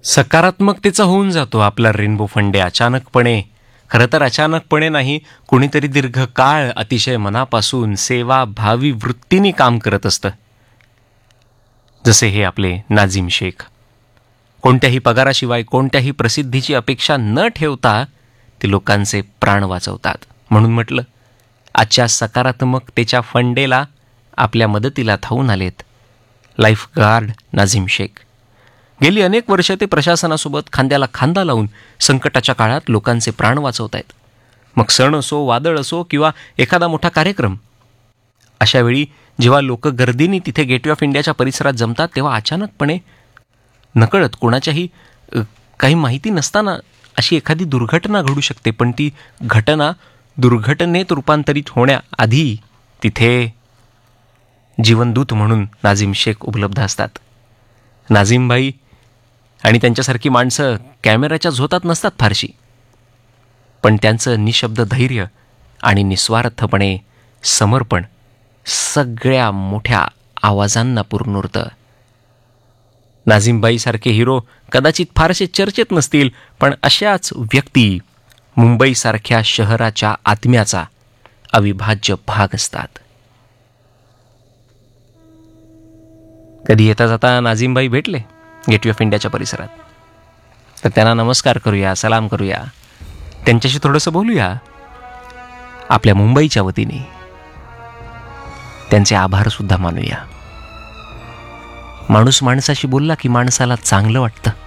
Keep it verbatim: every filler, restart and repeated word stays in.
सकारात्मकतेचा होऊन जातो आपला रेनबो फंडे अचानकपणे. खरं तर अचानकपणे नाही, कुणीतरी दीर्घकाळ अतिशय मनापासून सेवाभावी वृत्तीने काम करत असतं. जसे हे आपले नाझीम शेख. कोणत्याही पगाराशिवाय कोणत्याही प्रसिद्धीची अपेक्षा न ठेवता ते लोकांचे प्राण वाचवतात. म्हणून म्हटलं, आजच्या सकारात्मकतेच्या फंडेला आपल्या मदतीला धावून आलेत लाईफगार्ड नाझीम शेख. गेली अनेक वर्ष ते प्रशासनासोबत खांद्याला खांदा लावून संकटाच्या काळात लोकांचे प्राण वाचवत आहेत. मग सण असो, वादळ असो किंवा एखादा मोठा कार्यक्रम, अशावेळी जेव्हा लोक गर्दीने तिथे गेटवे ऑफ इंडियाच्या परिसरात जमतात, तेव्हा अचानकपणे नकळत कोणाच्याही काही माहिती नसताना अशी एखादी दुर्घटना घडू शकते. पण ती घटना दुर्घटनेत रूपांतरित होण्याआधी तिथे जीवनदूत म्हणून नाझीम शेख उपलब्ध असतात. नाझीमभाई आणि त्यांच्यासारखी माणसं कॅमेऱ्याच्या झोतात नसतात फारशी, पण त्यांचं निशब्द धैर्य आणि निस्वार्थपणे समर्पण सगळ्या मोठ्या आवाजांना पुरनुरतं. नाझीमबाईसारखे हिरो कदाचित फारसे चर्चेत नसतील, पण अशाच व्यक्ती मुंबईसारख्या शहराच्या आत्म्याचा अविभाज्य भाग असतात. कधी येता जाता नाझीमबाई भेटले गेटवे ऑफ इंडियाच्या परिसरात, तर त्यांना नमस्कार करूया, सलाम करूया, त्यांच्याशी थोडंसं बोलूया. आपल्या मुंबईच्या वतीने त्यांचे आभारसुद्धा मानूया. माणूस माणसाशी बोलला की माणसाला चांगलं वाटतं.